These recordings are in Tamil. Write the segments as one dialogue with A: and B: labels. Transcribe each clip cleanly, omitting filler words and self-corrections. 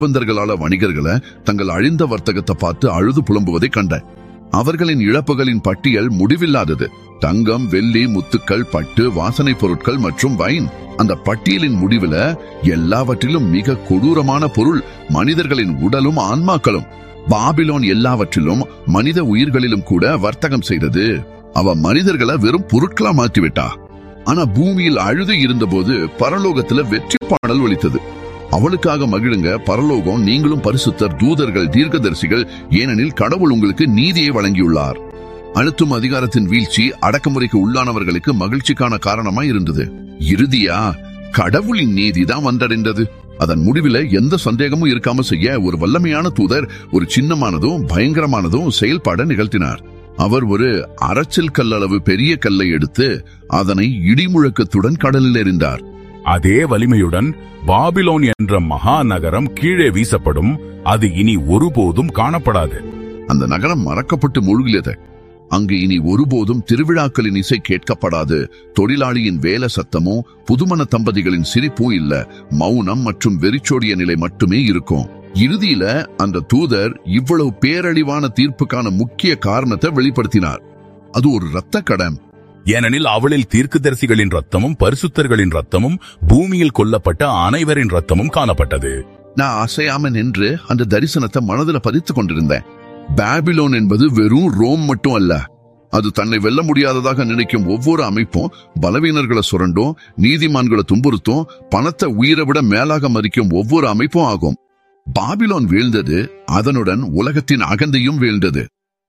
A: செல்வந்தர்களால வணிகர்களை தங்கள் அழிந்த வர்த்தகத்தை பார்த்து அழுது புலம்புவதை கண்டேன். அவர்களின் இழப்புகளின் பட்டியல் முடிவில்லாதது. தங்கம், வெள்ளி, முத்துக்கள், பட்டு, வாசனை பொருட்கள் மற்றும் வைன். அந்த பட்டியலின் முடிவுல எல்லாவற்றிலும் மிக கொடூரமான பொருள் மனிதர்களின் உடலும் ஆன்மாக்களும். பாபிலோன் எல்லாவற்றிலும் மனித உயிர்களிலும் கூட வர்த்தகம் செய்தது. அவ மனிதர்களை வெறும் பொருட்களா மாற்றிவிட்டா. ஆனா பூமியில் அழுது இருந்தபோது பரலோகத்துல வெற்றி பாடல் ஒலித்தது. அவளுக்காக மகிழுங்க, பரலோகம், நீங்களும் பரிசுத்தர், தூதர்கள், தீர்க்கதரிசிகள், ஏனெனில் கடவுள் உங்களுக்கு நீதியை வழங்கியுள்ளார். அழுத்தும் அதிகாரத்தின் வீழ்ச்சி அடக்குமுறைக்கு உள்ளானவர்களுக்கு மகிழ்ச்சிக்கான காரணமாய் இருந்தது. இறுதியா கடவுளின் நீதிதான் வந்தடைந்தது. அதன் முடிவில் எந்த சந்தேகமும் இருக்காம செய்ய ஒரு வல்லமையான தூதர் ஒரு சின்னமானதும் பயங்கரமானதும் செயல்பாட நிகழ்த்தினார். அவர் ஒரு அரைச்சல் கல்லளவு பெரிய கல்லை எடுத்து அதனை இடிமுழக்கத்துடன் கடலில் எறிந்தார்.
B: அதே வலிமையுடன் பாபிலோன் என்ற மகா நகரம் கீழே வீசப்படும். அது இனி ஒருபோதும் காணப்படாது.
A: அந்த நகரம் மறக்கப்பட்டு மூழ்கியது. அங்கு இனி ஒருபோதும் திருவிழாக்களின் இசை கேட்கப்படாது. தொழிலாளியின் வேலை சத்தமோ புதுமண தம்பதிகளின் சிரிப்போ இல்ல. மௌனம் மற்றும் வெறிச்சோடிய நிலை மட்டுமே இருக்கும். இறுதியில அந்த தூதர் இவ்வளவு பேரழிவான தீர்ப்புக்கான முக்கிய காரணத்தை வெளிப்படுத்தினார். அது ஒரு இரத்த கடம்.
B: ஏனெனில் அவளில் தீர்க்கதரிசிகளின் ரத்தமும் பரிசுத்தர்களின் ரத்தமும் பூமியில் கொல்லப்பட்ட அனைவரின் ரத்தமும் காணப்பட்டது.
A: நான் அசையாம நின்று அந்த தரிசனத்தை மனதில் பதித்துக் கொண்டிருந்தேன். பாபிலோன் என்பது வெறும் ரோம் மட்டும் அல்ல. அது தன்னை வெல்ல முடியாததாக நினைக்கும் ஒவ்வொரு அமைப்பும் பலவீனர்களை சுரண்டும், நீதிமான்களை துன்புறுத்தும், பணத்தை உயிரை விட மேலாக மதிக்கும் ஒவ்வொரு அமைப்பும் ஆகும். பாபிலோன் வீழ்ந்தது, அதனுடன் உலகத்தின் அகந்தையும் வீழ்ந்தது.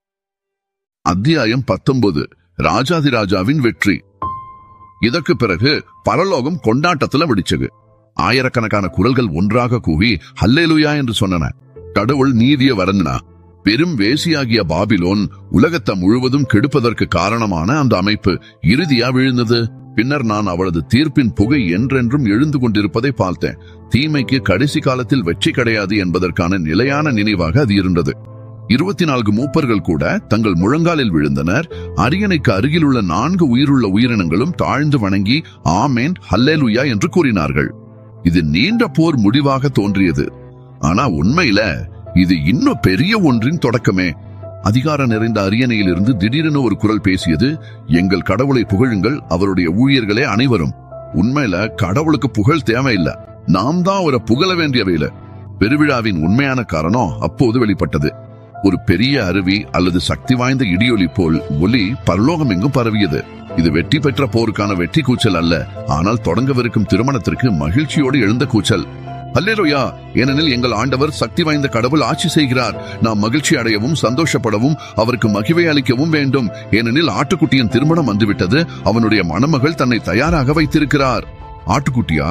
A: அத்தியாயம் 19. ராஜாதிராஜாவின் வெற்றி. இதற்கு பிறகு பரலோகம் கொண்டாட்டத்துல வெடிச்சது. ஆயிரக்கணக்கான குரல்கள் ஒன்றாக கூவி ஹல்லேலூயா என்று சொன்னன. கடவுள் நீதியை வரந்தினா. பெரும் வேசியாகிய பாபிலோன் உலகத்தை முழுவதும் கெடுப்பதற்கு காரணமான அந்த அமைப்பு இறுதியா விழுந்தது. பின்னர் நான் அவளது தீர்ப்பின் புகை என்றென்றும் எழுந்து கொண்டிருப்பதை பார்த்தேன். தீமைக்கு கடைசி காலத்தில் வெற்றி கிடையாது என்பதற்கான நிலையான நினைவாக அது இருந்தது. 24 மூப்பர்கள் கூட தங்கள் முழங்காலில் விழுந்தனர். அரியணைக்கு அருகில் உள்ள 4 உயிருள்ள உயிரினங்களும் தாழ்ந்து வணங்கி ஆமேன் ஹல்லேலூயா என்று கூறினார்கள். இது நீண்ட போர் முடிவாக தோன்றியது. ஆனா உண்மையில இது இன்னும் பெரிய ஒன்றின் தொடக்கமே. அதிகாரம் நிறைந்த அரியணையில் இருந்து திடீரென ஒரு குரல் பேசியது. எங்கள் கடவுளை புகழுங்கள், அவருடைய ஊழியர்களே அனைவரும். உண்மையில கடவுளுக்கு புகழ் தேவையில்லை, நாம் தான் அவரை புகழ வேண்டியவையில. பெருவிழாவின் உண்மையான காரணம் அப்போது வெளிப்பட்டது. ஒரு பெரிய அருவி அல்லது சக்தி வாய்ந்த இடியொலி போல் ஒலி பரலோகம் எங்கும் பரவியது. இது வெற்றி பெற்ற போருக்கான வெற்றி கூச்சல் அல்ல, ஆனால் தொடங்கவிருக்கும் திருமணத்திற்கு மகிழ்ச்சியோடு எழுந்த கூச்சல். அல்லேலூயா, ஏனெனில் எங்கள் ஆண்டவர் சக்தி வாய்ந்த கடவுள் ஆட்சி செய்கிறார். நாம் மகிழ்ச்சி அடையவும் சந்தோஷப்படவும் அவருக்கு மகிழ்வை அளிக்கவும் வேண்டும். ஏனெனில் ஆட்டுக்குட்டியின் திருமணம் வந்துவிட்டது. அவனுடைய மணமகள் தன்னை தயாராக வைத்திருக்கிறார். ஆட்டுக்குட்டியா?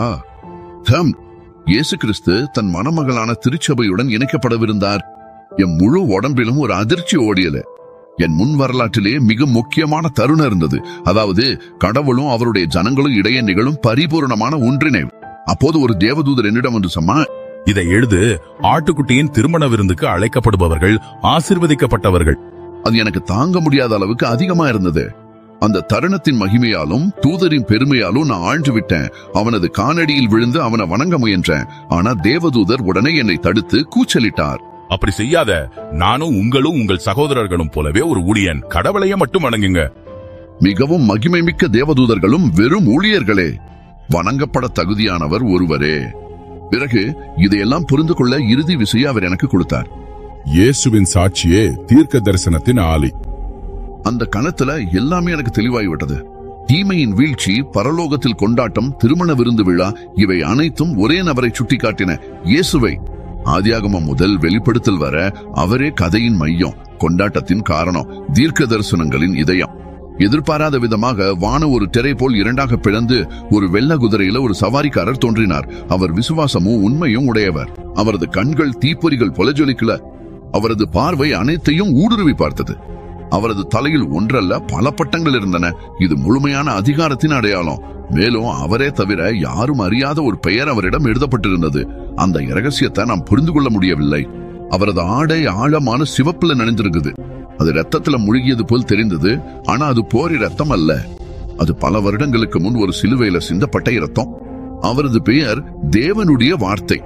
A: இயேசு கிறிஸ்து தன் மணமகளான திருச்சபையுடன் இணைக்கப்படவிருந்தார். என் முழு உடம்பிலும் ஒரு அதிர்ச்சி ஓடியது. என் முன் வரலாற்றிலே மிக முக்கியமான தருணம் இருந்தது. அதாவது கடவுளும் அவருடைய ஜனங்களும் இடையே நிகழும் பரிபூர்ணமான ஒன்றினை. அப்போது ஒரு தேவதூதர் என்னிடம் வந்து சொன்னா,
B: இதை எழுது, ஆட்டுக்குட்டியின் திருமண விருந்துக்கு அழைக்கப்படுபவர்கள் ஆசீர்வதிக்கப்பட்டவர்கள்.
A: அது எனக்கு தாங்க முடியாத அளவுக்கு அதிகமா இருந்தது. அந்த தருணத்தின் மகிமையாலும் தூதரின் பெருமையாலும் நான் ஆழ்ந்து விட்டேன். அவனது காலடியில் விழுந்து அவனை வணங்க முயன்றேன். ஆனா தேவதூதர் உடனே என்னை தடுத்து கூச்சலிட்டார்.
B: அப்படி செய்யாத, நானும் உங்களும் உங்கள் சகோதரர்களும் போலவே ஒரு ஊழியன். கடவுளையே மட்டும் வணங்குங்க.
A: மிகவும் மகிமை மிக்க தேவதூதர்களும் வெறும் ஊழியர்களே. வணங்கப்பட தகுதியானவர் ஒருவரே. பிறகு இதையெல்லாம் புரிந்து கொள்ள இறுதி விசையை அவர் எனக்கு கொடுத்தார்.
C: இயேசுவின் சாட்சியே தீர்க்க தரிசனத்தின் ஆளி.
A: அந்த கணத்துல எல்லாமே எனக்கு தெளிவாகிவிட்டது. தீமையின் வீழ்ச்சி, பரலோகத்தில் கொண்டாட்டம், திருமண விருந்து விழா, இவை அனைத்தும் ஒரே நபரை சுட்டிக்காட்டின, இயேசுவை. ஆதியாகமம் முதல் வெளிப்படுத்தல் வர அவரே கதையின் மையம், கொண்டாட்டத்தின் காரணம், தீர்க்க தரிசனங்களின் இதயம். எதிர்பாராத விதமாக வான ஒரு திரை போல் இரண்டாக பிளந்து ஒரு வெள்ள குதிரையில ஒரு சவாரிக்காரர் தோன்றினார். அவர் விசுவாசமும் உண்மையும் உடையவர். அவரது கண்கள் தீப்பொறிகள் போல ஜொலிக்கல. அவரது பார்வை அனைத்தையும் ஊடுருவி பார்த்தது. அவரது தலையில் ஒன்றல்ல பல பட்டங்கள் இருந்தன. இது முழுமையான அதிகாரத்தின் அடையாளம். மேலும் அவரே தவிர யாரும் அறியாத ஒரு பெயர் அவரிடம் எழுதப்பட்டிருந்தது. அந்த இரகசியத்தை நாம் புரிந்து கொள்ள முடியவில்லை. அவரது ஆடை ஆழமான சிவப்புல நனைந்திருக்குது. அது ரத்தத்துல முழுகியது போல் தெரிந்தது. ஆனா அது போரி ரத்தம் அல்ல. அது பல வருடங்களுக்கு முன் ஒரு சிலுவையில சிந்தப்பட்ட இரத்தம். அவரது பெயர் தேவனுடைய வார்த்தை.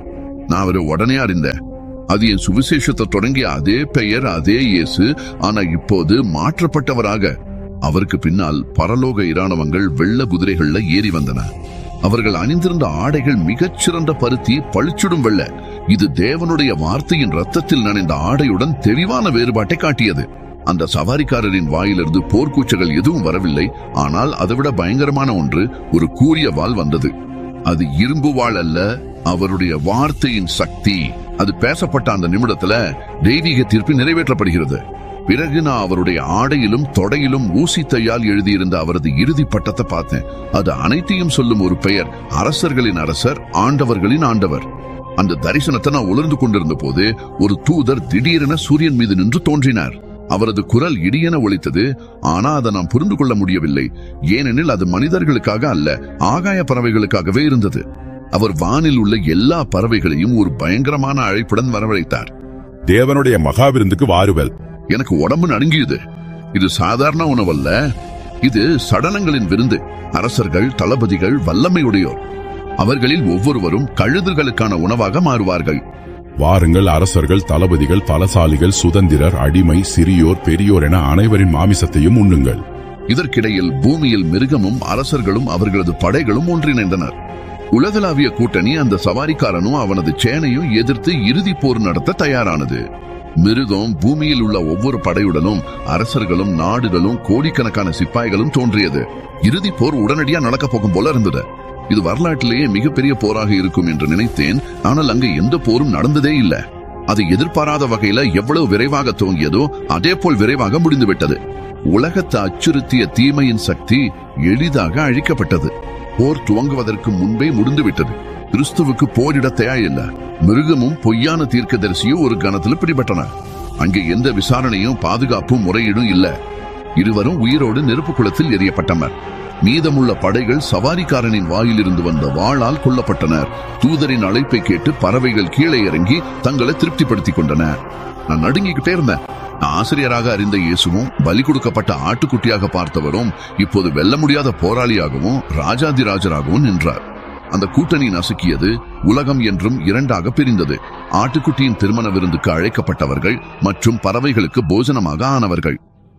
A: நான் அவரை உடனே அறிந்தேன். அது என் சுவிசேஷத்தை தொடங்கிய அதே பெயர், அதே இயேசு, ஆனா இப்போது மாற்றப்பட்டவராக. அவருக்கு பின்னால் பரலோக இராணுவங்கள் வெள்ள குதிரைகள்ல ஏறி வந்தன. அவர்கள் அணிந்திருந்த ஆடைகள் மிகச்சிறந்த பருத்தி, பளிச்சிடும் வெள்ள. இது தேவனுடைய வார்த்தையின் ரத்தத்தில் நனைந்த ஆடையுடன் தெளிவான வேறுபாட்டை காட்டியது. அந்த சவாரிக்காரரின் வாயிலிருந்து போர்க்கூச்சங்கள் எதுவும் வரவில்லை. ஆனால் அதைவிட பயங்கரமான ஒன்று, ஒரு கூரிய வாள் வந்தது. அது இரும்பு வாள் அல்ல, அவருடைய வார்த்தையின் சக்தி. அது பேசப்பட்ட அந்த நிமிடத்துல தெய்வீக தீர்ப்பு நிறைவேற்றப்படுகிறது. பிறகு நான் அவருடைய ஆடையிலும் தொடையிலும் ஊசி தையால் எழுதியிருந்த அவரது இறுதி பட்டத்தை பார்த்தேன். அது அனைத்தையும் சொல்லும் ஒரு பெயர், அரசர்களின் அரசர், ஆண்டவர்களின் ஆண்டவர். அந்த தரிசனத்தை நான் உணர்ந்து கொண்டிருந்த போது ஒரு தூதர் திடீரென சூரியன் மீது நின்று தோன்றினார். அவரது குரல் இடியென ஒலித்தது. ஆனா அதை நாம் புரிந்து கொள்ள முடியவில்லை, ஏனெனில் அது மனிதர்களுக்காக அல்ல, ஆகாய பறவைகளுக்காகவே இருந்தது. அவர் வானில் உள்ள எல்லா பறவைகளையும் ஒரு பயங்கரமான அழைப்புடன் வரவழைத்தார்.
C: தேவனுடைய மகாவிருந்துக்கு வாருவல்.
A: எனக்கு உடம்பு நடுங்கியது. இது சாதாரண உணவல்ல, இது சடலங்களின் விருந்து. அரசர்கள், தளபதிகள், வல்லமையுடையோர், அவர்களில் ஒவ்வொருவரும் கழுதுகளுக்கான உணவாக மாறுவார்கள்.
C: வாருங்கள், அரசர்கள், தளபதிகள், பலசாலிகள், சுதந்திரர், அடிமை, சிறியோர், பெரியோர் என அனைவரின் மாமிசத்தையும் உண்ணுங்கள்.
A: இதற்கிடையில் பூமியில் மிருகமும் அரசர்களும் அவர்களது படைகளும் ஒன்றிணைந்தனர். உலகளாவிய கூட்டணி அந்த சவாரிக்காரனும் அவனது சேனையும் எதிர்த்து இறுதி போர் நடத்த தயாரானது. மிருகம் பூமியில் உள்ள ஒவ்வொரு படையுடனும் அரசர்களும் நாடுகளும் கோடிக்கணக்கான சிப்பாய்களும் தோன்றியது. இறுதி போர் உடனடியா நடக்க போகும் போல இருந்தது. இது வரலாற்றிலேயே மிகப்பெரிய போராக இருக்கும் என்று நினைத்தேன். ஆனால் அங்கு எந்த போரும் நடந்ததே இல்லை. அது எதிர்பாராத வகையில எவ்வளவு விரைவாக துவங்கியதோ அதே போல் விரைவாக முடிந்துவிட்டது. உலகத்தை அச்சுறுத்திய தீமையின் சக்தி எளிதாக அழிக்கப்பட்டது. போர் துவங்குவதற்கு முன்பே முடிந்துவிட்டது. கிறிஸ்துவுக்கு போரிட தேவையில்ல. மிருகமும் பொய்யான தீர்க்கதரிசியும் ஒரு கணத்தில் பிடிபட்டனர். அங்கே எந்த விசாரணையும் பாதுகாப்பும் முறையீடும் இல்ல. இருவரும் உயிரோடு நெருப்பு குளத்தில் எரியப்பட்டனர். மீதமுள்ள படைகள் சவாரிக்காரனின் வாயிலிருந்து வந்த வாளால் கொல்லப்பட்டனர். தூதரின் அழைப்பை கேட்டு பறவைகள் கீழே இறங்கி தங்களை திருப்திப்படுத்திக் கொண்டன. நான் நடுங்கிக்கிட்டே இருந்தேன். ஆசிரியராக அறிந்த இயேசுவும் பலி கொடுக்கப்பட்ட ஆட்டுக்குட்டியாக பார்த்தவரும் இப்போது வெல்ல முடியாத போராளியாகவும் ராஜாதிராஜராகவும் நின்றார். அந்த கூட்டணி நசுக்கியது. உலகம் என்றும் இரண்டாக பிரிந்தது. ஆட்டுக்குட்டியின் திருமண விருந்துக்கு அழைக்கப்பட்டவர்கள் மற்றும் பறவைகளுக்கு போஜனமாக ஆனவர்கள்.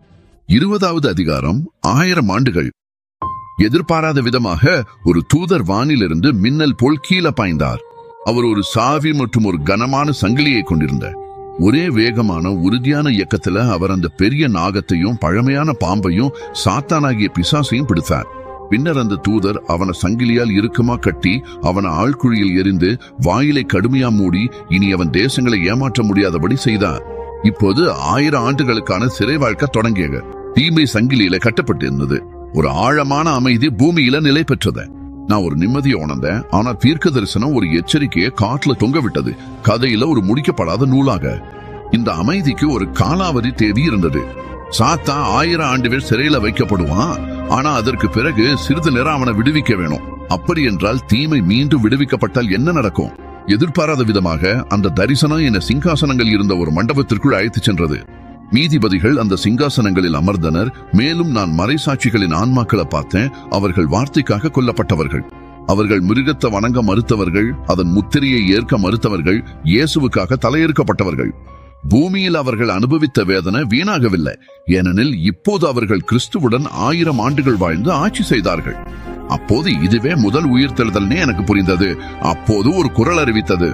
A: 20வது அதிகாரம். 1000 ஆண்டுகள். எதிர்பாராத விதமாக ஒரு தூதர் வானிலிருந்து மின்னல் போல் கீழே பாய்ந்தார். அவர் ஒரு சாவி மற்றும் ஒரு கனமான சங்கிலியை கொண்டிருந்த ஒரே வேகமான உறுதியான இயக்கத்துல அவர் அந்த பெரிய நாகத்தையும் பழமையான பாம்பையும் சாத்தானாகிய பிசாசையும் பிடித்தார். பின்னர் அந்த தூதர் அவனை சங்கிலியால் இறுக்கமா கட்டி அவனை ஆழ்குழியில் எரிந்து வாயிலை கடுமையா மூடி இனி அவன் தேசங்களை ஏமாற்ற முடியாதபடி செய்தார். இப்போது 1000 ஆண்டுகளுக்கான சிறை வாழ்க்கை தொடங்கியது. தீமை சங்கிலியில கட்டப்பட்டிருந்தது. ஒரு ஆழமான அமைதி பூமியில நிலை பெற்றது. நான் ஒரு நிம்மதியை உணர்ந்தேன். ஆனா தீர்க்க தரிசனம் ஒரு எச்சரிக்கையை காட்டுல தொங்க விட்டது, கதையில ஒரு முடிக்கப்படாத நூலாக. இந்த அமைதிக்கு ஒரு காலாவதி தேதி இருந்தது. சாத்தா 1000 ஆண்டுகள் சிறையில வைக்கப்படுவான். ஆனா அதற்கு பிறகு சிறிது நேரம் அவனை விடுவிக்க வேணும். அப்படி என்றால் தீமை மீண்டும் விடுவிக்கப்பட்டால் என்ன நடக்கும்? எதிர்பாராத விதமாக அந்த தரிசனம் என்னை சிங்காசனங்கள் இருந்த ஒரு மண்டபத்திற்குள் அழைத்து சென்றது. நீதிபதிகள் அந்த சிங்காசனங்களில் அமர்ந்தனர். மேலும் நான் மறைசாட்சிகளின் ஆன்மாக்களை பார்த்தேன். அவர்கள் வார்த்தைக்காக கொல்லப்பட்டவர்கள். அவர்கள் மிருகத்தை வணங்க மறுத்தவர்கள், அதன் முத்திரையை ஏற்க மறுத்தவர்கள், இயேசுவுக்காக தலையெடுக்கப்பட்டவர்கள். பூமியில் அவர்கள் அனுபவித்த வேதனை வீணாகவில்லை. ஏனெனில் இப்போது அவர்கள் கிறிஸ்துவுடன் 1000 ஆண்டுகள் வாழ்ந்து ஆட்சி செய்தார்கள். அப்போது இதுவே முதல் உயிர்த்தெழுதல்னே எனக்கு புரிந்தது. அப்போது ஒரு குரல் அறிவித்தது,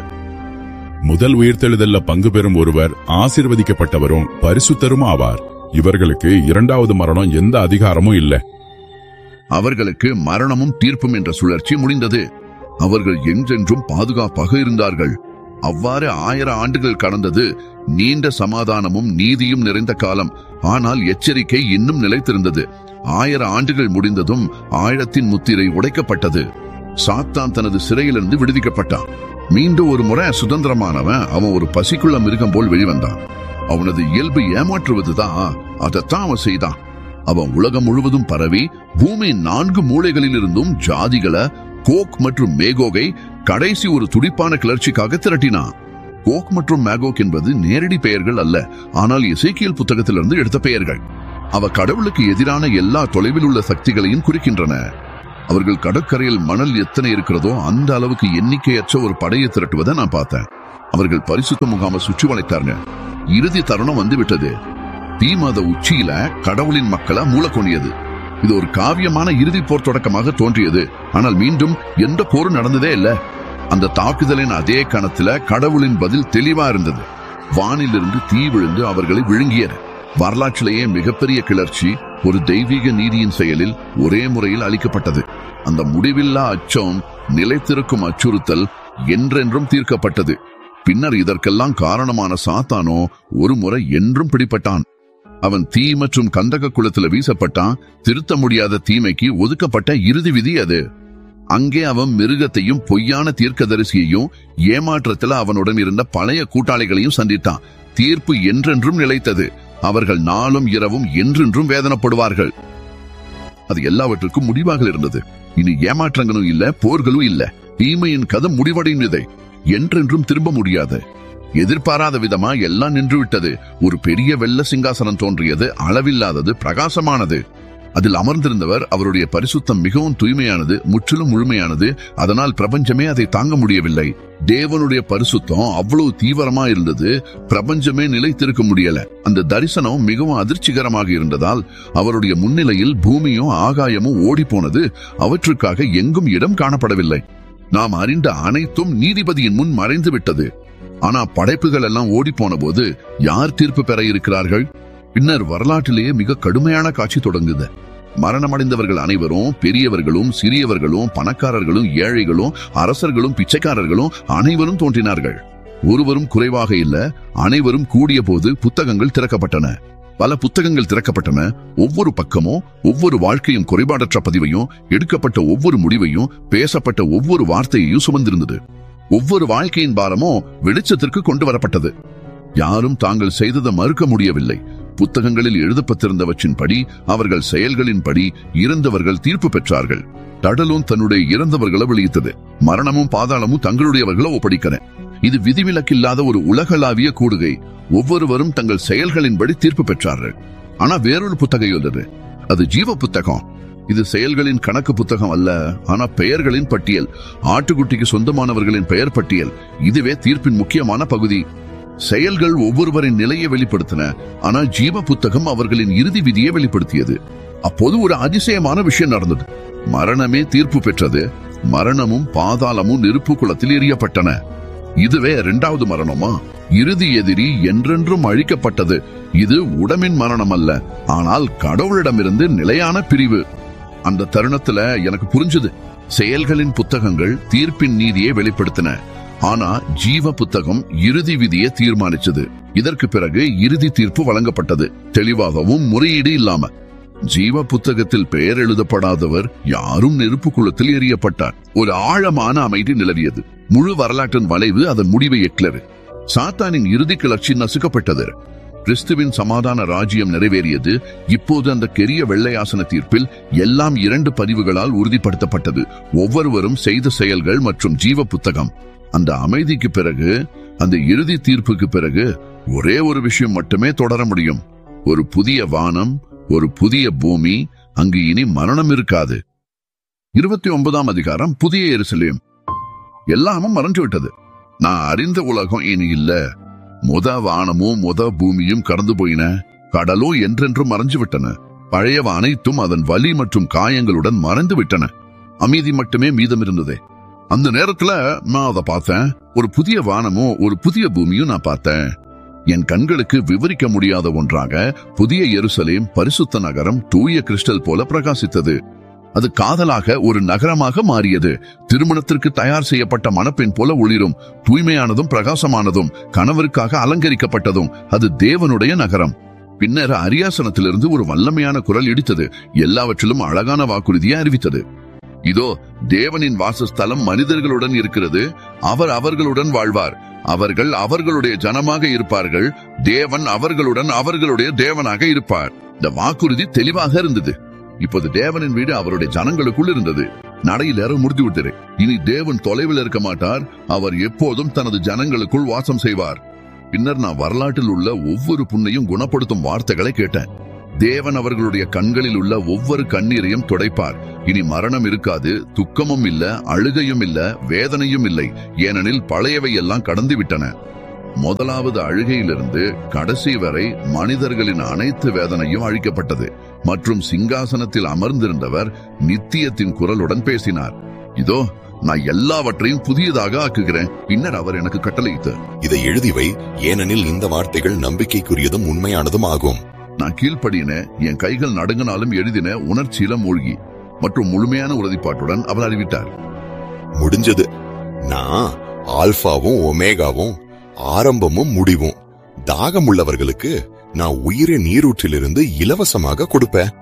C: முதல் உயிர்த்தெழுதல்ல பங்கு பெறும் ஒருவர் ஆசீர்வதிக்கப்பட்டவரும் பரிசுத்தரும் ஆவார். இவர்களுக்கு 2வது மரணம் எந்த அதிகாரமும் இல்லை.
A: அவர்களுக்கு மரணமும் தீர்ப்பும் என்ற சுழற்சி முடிந்தது. அவர்கள் என்றென்றும் பாதுகாப்பாக இருந்தார்கள். அவ்வாறு 1000 ஆண்டுகள் கடந்தது. நீண்ட சமாதானமும் நீதியும் நிறைந்த காலம். ஆனால் எச்சரிக்கை இன்னும் நிலைத்திருந்தது. 1000 ஆண்டுகள் முடிந்ததும் ஆழத்தின் முத்திரை உடைக்கப்பட்டது. சாத்தான் தனது சிறையிலிருந்து விடுவிக்கப்பட்டான். மீண்டும் ஒரு முறை சுதந்திரமானவன். அவன் ஒரு பசிக்குள்ள மிருகம் போல் வெளிவந்தான். அவனது இயல்பு ஏமாற்றுவதுதான். அதைத்தான் அவன் செய்தான். அவன் உலகம் முழுவதும் பரவி பூமியின் 4 மூலைகளில் இருந்தும் ஜாதிகளை, கோக் மற்றும் மேகோகை கடைசி ஒரு துடிப்பான கிளர்ச்சிக்காக திரட்டினான். கோக் மற்றும் மேகோக் என்பது நேரடி பெயர்கள் அல்ல, ஆனால் எசேக்கியேல் புத்தகத்திலிருந்து எடுத்த பெயர்கள். அவ கடவுளுக்கு எதிரான எல்லா தொலைவில் உள்ள சக்திகளையும் குறிக்கின்றன. அவர்கள் கடற்கரையில் மணல் எத்தனை இருக்கிறதோ அந்த அளவுக்கு எண்ணிக்கையற்ற ஒரு படையை திரட்டுவதை நான் பார்த்தேன். அவர்கள் பரிசுத்த முகாமை சுற்றி வளைத்தார்கள். இறுதி தருணம் வந்து விட்டது. தீமாத உச்சியில கடவுளின் மக்களை மூலக்கொணியது. இது ஒரு காவியமான இறுதி போர் தொடக்கமாக தோன்றியது. ஆனால் மீண்டும் எந்த போரும் நடந்ததே இல்ல. அந்த தாக்குதலின் அதே கணத்துல கடவுளின் பதில் தெளிவா இருந்தது. வானிலிருந்து தீ விழுந்து அவர்களை விழுங்கியது. வரலாற்றிலேயே மிகப்பெரிய கிளர்ச்சி ஒரு தெய்வீக நீதியின் செயலில் ஒரே முறையில் அளிக்கப்பட்டது. அந்த முடிவில்லா அச்சம், நிலைத்திருக்கும் அச்சுறுத்தல் என்றென்றும் தீர்க்கப்பட்டது. பின்னர் இதற்கெல்லாம் காரணமான சாத்தானோ ஒரு முறை என்றும் பிடிபட்டான். அவன் தீ மற்றும் கந்தக குளத்துல வீசப்பட்டான். திருத்த முடியாத தீமைக்கு ஒதுக்கப்பட்ட இறுதி விதி அது. அங்கே அவன் மிருகத்தையும் பொய்யான தீர்க்கதரிசியையும் ஏமாற்றத்துல அவனுடன் இருந்த பழைய கூட்டாளிகளையும் சந்தித்தான். தீர்ப்பு என்றென்றும் நிலைத்தது. அவர்கள் நாளும் இரவும் என்றென்றும் வேதனைப்படுவார்கள். அது எல்லாவற்றுக்கும் முடிவாக இருந்தது. இனி ஏமாற்றங்களும் இல்ல, போர்களும் இல்ல. தீமையின் கதை முடிவடைந்தது. என்றென்றும் திரும்ப முடியாது. எதிர்பாராத விதமா எல்லாம் நின்று விட்டது. ஒரு பெரிய வெள்ள சிங்காசனம் தோன்றியது. அளவில்லாதது, பிரகாசமானது. அதில் அமர்ந்திருந்தவர் அவருடைய பரிசுத்தம் மிகவும் தூய்மையானது, முற்றிலும் முழுமையானது. அதனால் பிரபஞ்சமே அதை தாங்க முடியவில்லை. தேவனுடைய பரிசுத்தம் அவ்வளவு தீவிரமா இருந்தது, பிரபஞ்சமே நிலைத்திருக்க முடியல. அந்த தரிசனம் மிகவும் அதிர்ச்சிகரமாக இருந்ததால் அவருடைய முன்னிலையில் பூமியும் ஆகாயமும் ஓடி போனது. அவற்றுக்காக எங்கும் இடம் காணப்படவில்லை. நாம் அறிந்த அனைத்தும் நீதிபதியின் முன் மறைந்து விட்டது. ஆனா படைப்புகள் எல்லாம் ஓடி போன போது யார் தீர்ப்பு பெற இருக்கிறார்கள்? பின்னர் வரலாற்றிலேயே மிக கடுமையான காட்சி தொடங்குது. மரணமடைந்தவர்கள் அனைவரும், பெரியவர்களும் சிறியவர்களும், பணக்காரர்களும் ஏழைகளும், அரசர்களும் பிச்சைக்காரர்களும் அனைவரும் தோன்றினார்கள். ஒருவரும் குறைவாக இல்ல. அனைவரும் கூடிய போது புத்தகங்கள் திறக்கப்பட்டன. பல புத்தகங்கள் திறக்கப்பட்டன. ஒவ்வொரு பக்கமும் ஒவ்வொரு வாழ்க்கையும் குறைபாடற்ற பதிவையும், எடுக்கப்பட்ட ஒவ்வொரு முடிவையும், பேசப்பட்ட ஒவ்வொரு வார்த்தையையும் சுமந்திருந்தது. ஒவ்வொரு வாழ்க்கையின் பாரமும் வெளிச்சத்திற்கு கொண்டு வரப்பட்டது. யாரும் தாங்கள் செய்ததை மறுக்க முடியவில்லை. புத்தகங்களில் எழுதப்பட்டிருந்தவற்றின்படி, அவர்கள் செயல்களின்படி இறந்தவர்கள் தீர்ப்பு பெற்றார்கள். கடலும் தன்னுடைய இறந்தவர்களை வெளியிட்டது. மரணமும் பாதாளமும் தங்களுடையவர்களை ஒப்படைக்கிற. இது விதிவிலக்கில்லாத ஒரு உலகளாவிய கூடுகை. ஒவ்வொருவரும் தங்கள் செயல்களின்படி தீர்ப்பு பெற்றார்கள். ஆனா வேறொரு புத்தகம் உள்ளது. அது ஜீவ புத்தகம். இது செயல்களின் கணக்கு புத்தகம் அல்ல, ஆனா பெயர்களின் பட்டியல். ஆட்டுக்குட்டிக்கு சொந்தமானவர்களின் பெயர் பட்டியல். இதுவே தீர்ப்பின் முக்கியமான பகுதி. செயல்கள் ஒவ்வொருவரின் நிலையை வெளிப்படுத்தின, ஆனா ஜீவ புத்தகம் அவர்களின் இறுதி விதியை வெளிப்படுத்தியது. அப்போது ஒரு அதிசயமான விஷயம் நடந்தது. மரணமே தீர்ப்பு பெற்றது. மரணமும் பாதாளமும் நெருப்பு குளத்தில் எரியப்பட்டன. இதுவே இரண்டாவது மரணமா? இறுதி எதிரி என்றென்றும் அழிக்கப்பட்டது. இது உடம்பின் மரணம் அல்ல, ஆனால் கடவுளிடமிருந்து நிலையான பிரிவு. அந்த தருணத்துல எனக்கு புரிஞ்சது, செயல்களின் புத்தகங்கள் தீர்ப்பின் நீதியை வெளிப்படுத்தின, ஆனா ஜீவ புத்தகம் இறுதி விதியை தீர்மானிச்சது. இதற்கு பிறகு இறுதி தீர்ப்பு வழங்கப்பட்டது, தெளிவாகவும் முறையீடு இல்லாம. ஜீவ புத்தகத்தில் பெயர் எழுதப்படாதவர் யாரும் நெருப்பு குளத்தில் எரியப்பட்டார். ஒரு ஆழமான அமைதி நிலவியது. முழு வரலாற்றின் வளைவு அதன் முடிவை எக்லரு. சாத்தானின் இறுதி கிளர்ச்சி நசுக்கப்பட்டது. கிறிஸ்துவின் சமாதான ராஜ்யம் நிறைவேறியது. இப்போது அந்த பெரிய வெள்ளையாசன தீர்ப்பில் எல்லாம் 2 பதிவுகளால் உறுதிப்படுத்தப்பட்டது. ஒவ்வொருவரும் செய்த செயல்கள் மற்றும் ஜீவ புத்தகம். அந்த அமைதிக்கு பிறகு, அந்த இறுதி தீர்ப்புக்கு பிறகு ஒரே ஒரு விஷயம் மட்டுமே தொடர முடியும். ஒரு புதிய வானம், ஒரு புதிய பூமி. அங்கு இனி மரணம் இருக்காது. 29ஆம் அதிகாரம். புதிய எருசலேம். எல்லாமும் மறைஞ்சு விட்டது. நான் அறிந்த உலகம் இனி இல்ல. முத வானமும் முத பூமியும் கடந்து போயின. கடலும் என்றென்றும் மறைஞ்சு விட்டன. பழையவ அனைத்தும் அதன் வலி மற்றும் காயங்களுடன் மறைந்து விட்டன. அமைதி மட்டுமே மீதம் இருந்தது. அந்த நேரத்துல நான் அதை பார்த்தேன். ஒரு புதிய வானமும் ஒரு புதிய பூமியும் நான் பார்த்தேன். என் கண்களுக்கு விவரிக்க முடியாத ஒன்றாக புதிய எருசலேம், பரிசுத்த நகரம், தூய கிறிஸ்டல் போல பிரகாசித்தது. அது காதலாக ஒரு நகரமாக மாறியது. திருமணத்திற்கு தயார் செய்யப்பட்ட மணப்பெண் போல ஒளிரும், தூய்மையானதும் பிரகாசமானதும், கணவருக்காக அலங்கரிக்கப்பட்டதும். அது தேவனுடைய நகரம். பின்னர் அரியாசனத்திலிருந்து ஒரு வல்லமையான குரல் இடித்தது. எல்லாவற்றிலும் அழகான வாக்குறுதியை அறிவித்தது. இதோ தேவனின் வாசஸ்தலம் மனிதர்களுடன் இருக்கிறது. அவர் அவர்களுடன் வாழ்வார். அவர்கள் அவர்களுடைய ஜனமாக இருப்பார்கள். தேவன் அவர்களுடன் அவர்களுடைய தேவனாக இருப்பார். இந்த வாக்குறுதி தெளிவாக இருந்தது. இப்போது தேவனின் வீடு அவருடைய ஜனங்களுக்குள் இருந்தது. நடையில் ஏற முடித்து விட்டது. இனி தேவன் தொலைவில் இருக்க மாட்டார். அவர் எப்போதும் தனது ஜனங்களுக்குள் வாசம் செய்வார். பின்னர் நான் வரலாற்றில் உள்ள ஒவ்வொரு புண்ணையும் குணப்படுத்தும் வார்த்தைகளை கேட்டேன். தேவன் அவர்களுடைய கண்களில் உள்ள ஒவ்வொரு கண்ணீரையும் துடைப்பார். இனி மரணம் இருக்காது, துக்கமும் இல்ல, அழுகையும் இல்ல, வேதனையும் இல்லை, ஏனெனில் பழையவை எல்லாம் கடந்து விட்டன. முதலாவது அழுகையிலிருந்து கடைசி வரை மனிதர்களின் அனைத்து வேதனையும் அழிக்கப்பட்டது. மற்றும் சிங்காசனத்தில் அமர்ந்திருந்தவர் நித்தியத்தின் குரலுடன் பேசினார். இதோ நான் எல்லாவற்றையும் புதியதாக ஆக்குகிறேன். பின்னர் அவர் எனக்கு கட்டளையிட்டு,
D: இதை எழுதிவை, ஏனெனில் இந்த வார்த்தைகள் நம்பிக்கைக்குரியதும் உண்மையானதும் ஆகும்.
A: நான் கீழ்ப்படியின, என் கைகள் நடுங்கினாலும் எழுதின, உணர்ச்சியில மூழ்கி மற்றும் முழுமையான உறுதிப்பாட்டுடன் அவர் அறிவித்தார்.
D: முடிஞ்சது. நான் ஆல்பாவும் ஒமேகாவும், ஆரம்பமும் முடிவும். தாகம் உள்ளவர்களுக்கு நான் உயிரை நீரூற்றிலிருந்து இலவசமாக கொடுப்பேன்.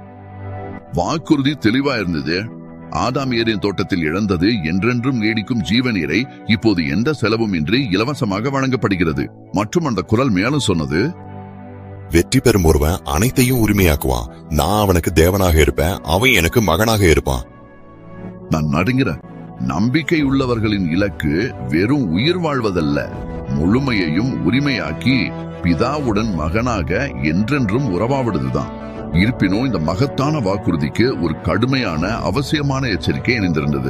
A: வாக்குறுதி தெளிவா இருந்தது. ஆதாம் ஏதேன் தோட்டத்தில் இழந்தது என்றென்றும் நீடிக்கும் ஜீவநீரை இப்போது எந்த செலவும் இன்றி இலவசமாக வழங்கப்படுகிறது. மற்றும் அந்த குரல் மேலும் சொன்னது,
D: வெற்றி பெறும் ஒருவன் அனைத்தையும் உரிமையாக்குவான். நான் அவனுக்கு தேவனாக இருப்பேன், அவன் எனக்கு மகனாக இருப்பான்.
A: நான் நடுங்கிறேன். நம்பிக்கை உள்ளவர்களின் இலக்கு வெறும் உயிர் வாழ்வதல்ல, முழுமையையும் உரிமையாக்கி பிதாவுடன் மகனாக என்றென்றும் உறவாடுவதுதான். இருப்பினும் இந்த மகத்தான வாக்குறுதிக்கு ஒரு கடுமையான அவசியமான எச்சரிக்கை இணைந்திருந்தது.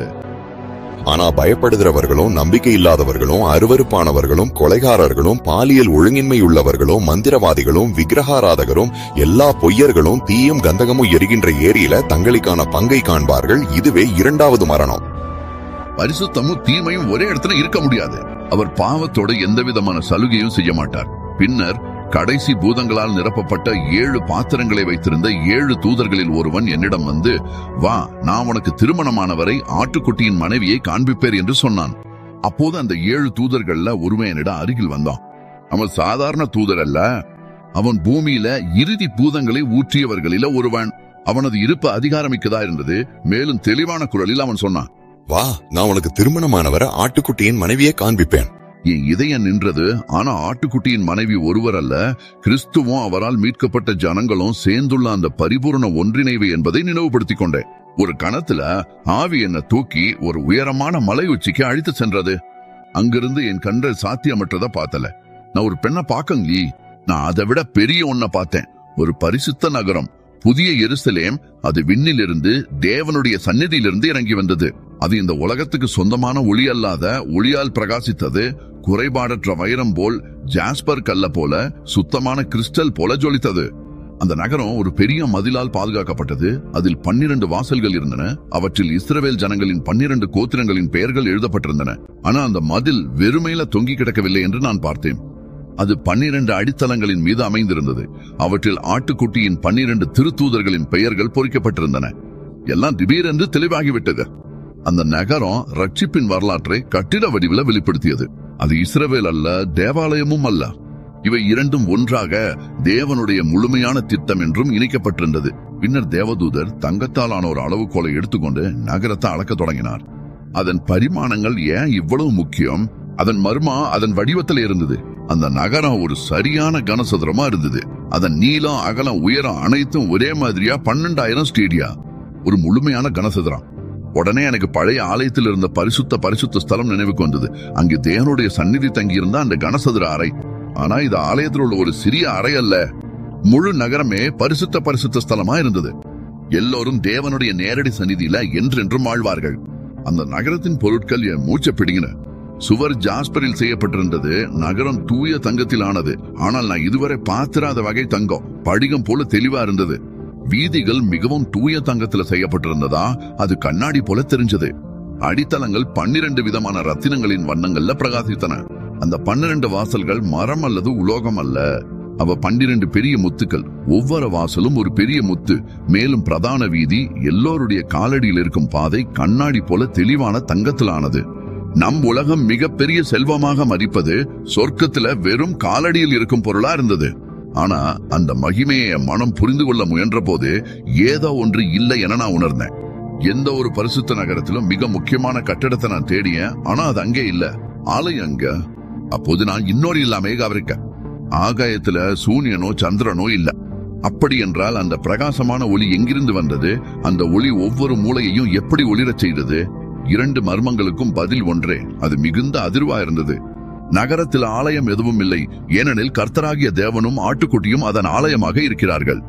D: ஆனா பயப்படுகிறவர்களும், நம்பிக்கை இல்லாதவர்களும், அருவருப்பானவர்களும், கொலைகாரர்களும், பாலியல் ஒழுங்கின்மை உள்ளவர்களும், மந்திரவாதிகளும், விக்கிரகாராதகரும், எல்லா பொய்யர்களும் தீயும் கந்தகமும் எரிகின்ற ஏரியில தங்களுக்கான பங்கை காண்பார்கள். இதுவே இரண்டாவது மரணம்.
A: பரிசுத்தமும் தீமையும் ஒரே இடத்துல இருக்க முடியாது. அவர் பாவத்தோட எந்த விதமான சலுகையும் செய்ய மாட்டார். பின்னர் கடைசி பூதங்களால் நிரப்பப்பட்ட 7 பாத்திரங்களை வைத்திருந்த 7 தூதர்களில் ஒருவன் என்னிடம் வந்து, வா, நான் உனக்கு திருமணமானவரை, ஆட்டுக்குட்டியின் மனைவியை காண்பிப்பேர் என்று சொன்னான். அப்போது அந்த 7 தூதர்கள்ல ஒருவன் என்னிடம் அருகில் வந்தான். அவன் சாதாரண தூதர் அல்ல, அவன் பூமியில இறுதி பூதங்களை ஊற்றியவர்களில ஒருவன். அவனது இருப்பு அதிகாரமிக்கதா இருந்தது. மேலும் தெளிவான குரலில் அவன் சொன்னான்,
D: வா, நான் உனக்கு திருமணமானவரை, ஆட்டுக்குட்டியின் மனைவியை காண்பிப்பேன்.
A: என் இதயம் நின்றது. ஆனா ஆட்டுக்குட்டியின் மனைவி ஒருவர் அல்ல, கிறிஸ்துவும் அவரால் மீட்கப்பட்ட ஜனங்களும் சேர்ந்துள்ள அந்த பரிபூர்ண ஒன்றிணைவு என்பதை நினைவுபடுத்திக் கொண்டேன். ஒரு கணத்துல ஆவி என்ன தூக்கி ஒரு உயரமான மலை உச்சிக்கு அழைத்து சென்றது. அங்கிருந்து என் கண்கள் சாத்தியமற்றதை பார்த்தல. நான் ஒரு பெண்ணை பார்க்கங்கி, நான் அதை விட பெரிய ஒன்ன பார்த்தேன். ஒரு பரிசுத்த நகரம், புதிய எருசலேம். அது விண்ணிலிருந்து, தேவனுடைய சந்நிதியிலிருந்து இறங்கி வந்தது. அது இந்த உலகத்துக்கு சொந்தமான ஒளி அல்லாத ஒளியால் பிரகாசித்தது. குறைபாடற்ற வைரம் போல், ஜாஸ்பர் கல்ல போல, சுத்தமான கிறிஸ்டல் போல ஜொலித்தது. அந்த நகரம் ஒரு பெரிய மதிலால் பாதுகாக்கப்பட்டது. அதில் 12 வாசல்கள் இருந்தன. அவற்றில் இஸ்ரவேல் ஜனங்களின் 12 கோத்திரங்களின் பெயர்கள் எழுதப்பட்டிருந்தன. ஆனா அந்த மதில் வெறுமையில தொங்கி கிடக்கவில்லை என்று நான் பார்த்தேன். அது 12 அடித்தளங்களின் மீது அமைந்திருந்தது. அவற்றில் ஆட்டுக்குட்டியின் 12 திருத்தூதர்களின் பெயர்கள் பொறிக்கப்பட்டிருந்தன. எல்லாம் திடீரென்று தெளிவாகிவிட்டது. அந்த நகரம் ரட்சிப்பின் வரலாற்றை கட்டிட வடிவில் வெளிப்படுத்தியது. அது இஸ்ரவேல் அல்ல, தேவாலயமும் அல்ல. இவை இரண்டும் ஒன்றாக தேவனுடைய முழுமையான திட்டம் என்றும் இணைக்கப்பட்டிருந்தது. பின்னர் தேவதூதர் தங்கத்தாலான ஒரு அளவுகோலை எடுத்துக்கொண்டு நகரத்தை அளக்க தொடங்கினார். அதன் பரிமாணங்கள் ஏன் இவ்வளவு முக்கியம்? அதன் மர்மா அதன் வடிவத்தில் இருந்தது. அந்த நகரம் ஒரு சரியான கனசதுரமா இருந்தது. அதன் நீளம், அகலம், உயரம் அனைத்தும் ஒரே மாதிரியா 12,000 ஸ்டேடியா. ஒரு முழுமையான கனசதுரம். உடனே எனக்கு பழைய ஆலயத்தில் இருந்த பரிசுத்த ஸ்தலம் நினைவுக்கு வந்தது. அங்கு தேவனுடைய சந்நிதி தங்கியிருந்த அந்த கனசதுர அறை. ஆனா இது ஆலயத்தில் உள்ள ஒரு சிறிய அறை அல்ல. முழு நகரமே பரிசுத்த ஸ்தலமா இருந்தது. எல்லோரும் தேவனுடைய நேரடி சந்நிதியில என்றென்றும் வாழ்வார்கள். அந்த நகரத்தின் பொருட்கள் என் மூச்சை பிடிங்கின. சுவர் ஜாஸ்பரில் செய்யப்பட்டிருந்தது. நகரம் தூய தங்கத்தில் ஆனது. ஆனால் நான் இதுவரை பார்த்திராத வகை தங்கம், படிகம் போல தெளிவா இருந்தது. வீதிகள் மிகவும் தூய தங்கத்துல செய்யப்பட்டிருந்ததா, அது கண்ணாடி போல தெரிஞ்சது. அடித்தளங்கள் 12 விதமான ரத்தினங்களின் வண்ணங்கள்ல பிரகாசித்தன. அந்த 12 வாசல்கள் மரம் அல்லது உலோகம் அல்ல. அவ 12 பெரிய முத்துக்கள். ஒவ்வொரு வாசலும் ஒரு பெரிய முத்து. மேலும் பிரதான வீதி, எல்லோருடைய காலடியில் இருக்கும் பாதை கண்ணாடி போல தெளிவான தங்கத்திலானது. நம் உலகம் மிகப்பெரிய செல்வமாக மதிப்பது சொர்க்கத்துல வெறும் காலடியில் இருக்கும் பொருளா இருந்தது. ஆனா அந்த மகிமையை மனம் புரிந்து கொள்ள முயன்ற போது ஏதோ ஒன்று இல்லை என நான் உணர்ந்தேன். எந்த ஒரு பரிசுத்த நகரத்திலும் மிக முக்கியமான கட்டிடத்தை நான் தேடியேன். ஆனா அது அங்கே இல்ல. ஆலயம் அங்க. அப்போது நான் இன்னொரு இல்லாம இருக்க. ஆகாயத்துல சூரியனோ சந்திரனோ இல்ல. அப்படி என்றால் அந்த பிரகாசமான ஒளி எங்கிருந்து வந்தது? அந்த ஒளி ஒவ்வொரு மூலையையும் எப்படி ஒளிரச் செய்தது? 2 மர்மங்களுக்கும் பதில் ஒன்றே. அது மிகுந்த அதிர்வா இருந்தது. நகரத்தில் ஆலயம் எதுவும் இல்லை, ஏனெனில் கர்த்தராகிய தேவனும் ஆட்டுக்குட்டியும் அதன் ஆலயமாக இருக்கிறார்கள்.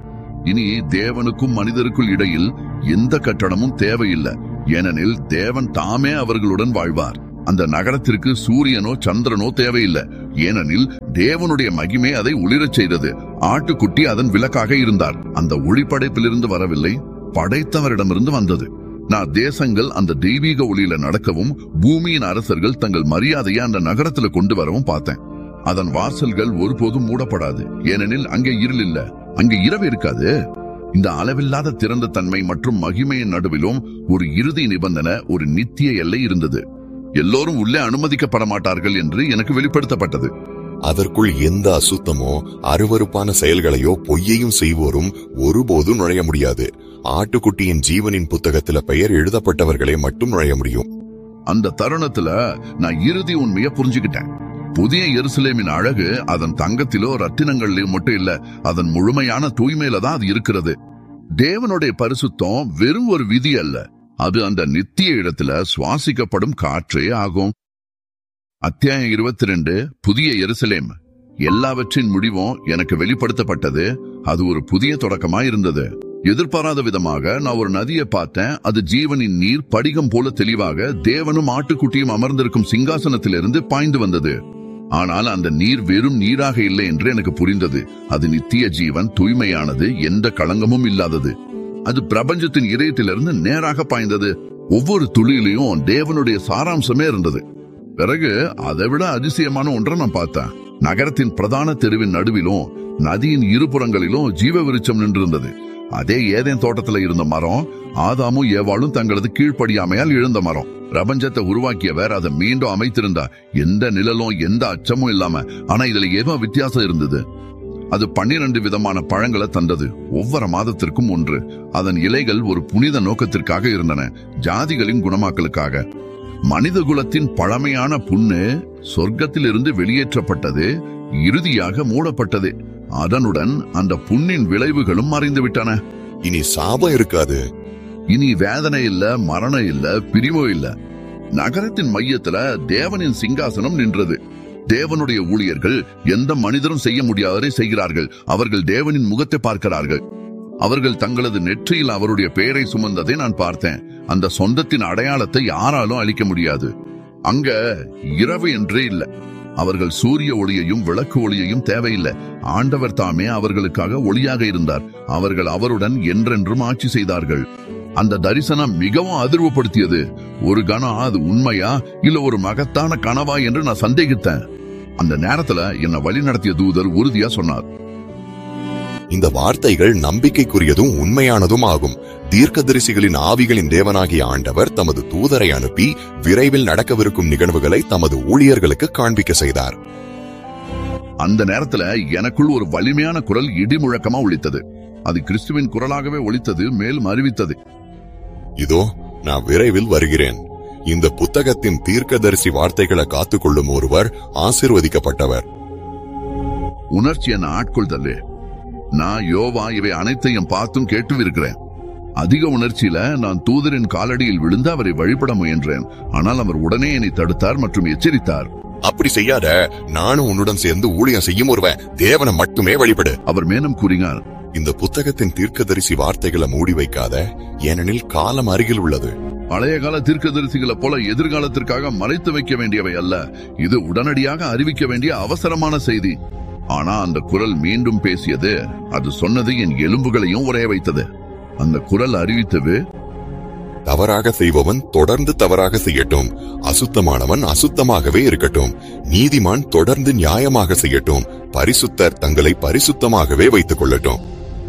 A: இனி தேவனுக்கும் மனிதருக்குள் இடையில் எந்த கட்டடமும் தேவையில்லை. ஏனெனில் தேவன் தாமே அவர்களுடன் வாழ்வார். அந்த நகரத்திற்கு சூரியனோ சந்திரனோ தேவையில்லை. ஏனெனில் தேவனுடைய மகிமை அதை ஒளிரச் செய்தது. ஆட்டுக்குட்டி அதன் விளக்காக இருந்தார். அந்த ஒளிப்படைப்பிலிருந்து வரவில்லை, படைத்தவரிடமிருந்து வந்தது. நான் தேசங்கள் அந்த தெய்வீக ஒளியில நடக்கவும் பூமியின் அரசர்கள் தங்கள் மரியாதையை அந்த நகரத்துல கொண்டு வரவும் பார்த்தேன். அதன் வாசல்கள் ஒருபோதும் மூடப்படாது. ஏனெனில் அங்கே இருள் இல்ல, அங்கே இரவு இருக்காது. இந்த அளவில்லாத திறந்த தன்மை மற்றும் மகிமையின் நடுவிலும் ஒரு இறுதி நிபந்தனை, ஒரு நித்திய எல்லை இருந்தது. எல்லோரும் உள்ளே அனுமதிக்கப்பட மாட்டார்கள் என்று எனக்கு வெளிப்படுத்தப்பட்டது.
D: அதற்குள் எந்த அசுத்தமோ அருவருப்பான செயல்களையோ பொய்யையும் செய்வோரும் ஒருபோதும் நுழைய முடியாது. ஆட்டுக்குட்டியின் ஜீவனின் புத்தகத்துல பெயர் எழுதப்பட்டவர்களே மட்டும் நுழைய முடியும்.
A: அந்த தருணத்துல நான் இறுதி உண்மையை புரிஞ்சுக்கிட்டேன். புதிய எருசலேமின் அழகு அதன் தங்கத்திலோ ரத்தினங்களிலோ மட்டும் இல்ல, அதன் முழுமையான தூய்மையில தான் அது இருக்கிறது. தேவனுடைய பரிசுத்தம் வெறும் ஒரு விதி அல்ல, அது அந்த நித்திய இடத்துல சுவாசிக்கப்படும் காற்றே ஆகும். அத்தியாயம் 22 புதிய எருசலேம். எல்லாவற்றின் முடிவும் எனக்கு வெளிப்படுத்தப்பட்டது. அது ஒரு புதிய தொடக்கமா இருந்தது. எதிர்பாராத விதமாக நான் ஒரு நதியை பார்த்தேன். அது ஜீவனின் நீர் படிகம் போல தெளிவாக தேவனும் ஆட்டுக்குட்டியும் அமர்ந்திருக்கும் சிங்காசனத்திலிருந்து பாய்ந்து வந்தது. ஆனால் அந்த நீர் வெறும் நீராக இல்லை என்று எனக்கு புரிந்தது. அது நித்திய ஜீவன், தூய்மையானது, எந்த களங்கமும் இல்லாதது. அது பிரபஞ்சத்தின் இதயத்திலிருந்து நேராக பாய்ந்தது. ஒவ்வொரு துளியிலையும் தேவனுடைய சாராம்சமே இருந்தது. பிறகு அதை விட அதிசயமான ஒன்றை நான் பார்த்தேன். நகரத்தின் பிரதான தெருவின் நடுவிலும் நதியின் இருபுறங்களிலும் ஜீவ விருட்சம் நின்றிருந்தது. அதே ஏதேன் தோட்டத்துல இருந்த மரம், ஆதாமும் ஏவாளும் தங்களது கீழ்ப்படியாமையால் எழுந்த மரம். பிரபஞ்சத்தை உருவாக்கியவர் அதை மீண்டும் அமைத்திருந்தார், எந்த நிழலும் எந்த அச்சமும் இல்லாம. ஆனா இதுல ஏதோ வித்தியாசம் இருந்தது. அது 12 விதமான பழங்களை தந்தது, ஒவ்வொரு மாதத்திற்கும் ஒன்று. அதன் இலைகள் ஒரு புனித நோக்கத்திற்காக இருந்தன, ஜாதிகளின் குணமாக்கலுக்காக. மனித குலத்தின் பழமையான புண்ணு சொர்க்கத்தில் இருந்து வெளியேற்றப்பட்டது, இறுதியாக மூடப்பட்டது. அதனுடன் அந்த புண்ணின் விளைவுகளும் மறைந்து விட்டன.
D: இனி சாபம் இருக்காது.
A: இனி வேதனை இல்ல, மரணம் இல்ல, பிரிவோ இல்ல. நகரத்தின் மையத்துல தேவனின் சிங்காசனம் நின்றது. தேவனுடைய ஊழியர்கள் எந்த மனிதரும் செய்ய முடியாததை செய்கிறார்கள். அவர்கள் தேவனின் முகத்தை பார்க்கிறார்கள். அவர்கள் தங்களது நெற்றியில் அவருடைய பெயரை சுமந்ததை நான் பார்த்தேன். அந்த சொந்தத்தின் அடையாளத்தை யாராலும் அழிக்க முடியாது. அங்க இரவு என்றே இல்லை. அவர்கள் சூரிய ஒளியையும் விளக்கு ஒளியையும் தேவையில்லை. ஆண்டவர் தாமே அவர்களுக்காக ஒளியாக இருந்தார். அவர்கள் அவருடன் என்றென்றும் ஆட்சி செய்தார்கள். அந்த தரிசனம் மிகவும் அதிர்வுபடுத்தியது. ஒரு கணம் அது உண்மையா இல்ல ஒரு மகத்தான கனவா என்று நான் சந்தேகித்தேன். அந்த நேரத்துல என்னை வழி நடத்திய தூதர் உறுதியா சொன்னார்,
D: இந்த வார்த்தைகள் நம்பிக்கைக்குரியதும் உண்மையானதும் ஆகும். தீர்க்கதரிசிகளின் ஆவிகளின் தேவனாகிய ஆண்டவர் தமது தூதரை அனுப்பி விரைவில் நடக்கவிருக்கும் நிகழ்வுகளை தமது ஊழியர்களுக்கு காண்பிக்க செய்தார்.
A: அந்த நேரத்துல எனக்குள் ஒரு வலிமையான குரல் இடி முழக்கமா ஒலித்தது. அது கிறிஸ்துவின் குரலாகவே ஒலித்தது, மேலும் அறிவித்தது,
D: இதோ நான் விரைவில் வருகிறேன். இந்த புத்தகத்தின் தீர்க்கதரிசி வார்த்தைகளை காத்துக்கொள்ளும் ஒருவர் ஆசீர்வதிக்கப்பட்டவர்.
A: உணர்ச்சி என ஆட்கொள்தலே. நான் யோவா இவை அனைத்தையும் பார்த்தும் கேட்டும் இருக்கிறேன். அதிக உணர்ச்சியில நான் தூதரின் காலடியில் விழுந்து அவரை வழிபட முயன்றேன். ஆனால் அவர் உடனே என்னை தடுத்தார் மற்றும் எச்சரித்தார்,
D: அப்படி செய்யாத, நானும் உன்னுடன் சேர்ந்து ஊழியம் செய்யும் ஒருவன், தேவனை மட்டுமே வழிபடு.
A: அவர் மேலும் கூறினார்,
D: இந்த புத்தகத்தின் தீர்க்கதரிசி வார்த்தைகளை மூடி வைக்காத, ஏனெனில் காலம் அருகில் உள்ளது.
A: பழைய கால தீர்க்கதரிசிகளை போல எதிர்காலத்திற்காக மறைத்து வைக்க வேண்டியவை அல்ல. இது உடனடியாக அறிவிக்க வேண்டிய அவசரமான செய்தி. ஆனா அந்த குரல் மீண்டும் பேசியது. அது சொன்னது என் எலும்புகளையும் உறைய வைத்தது. அந்த குரல் அறிவித்தது,
D: தவறாக செய்பவன் தொடர்ந்து தவறாக செய்யட்டும், அசுத்தமானவன் அசுத்தமாகவே இருக்கட்டும், நீதிமான் தொடர்ந்து நியாயமாக செய்யட்டும், பரிசுத்தர் தங்களை பரிசுத்தமாகவே வைத்துக் கொள்ளட்டும்.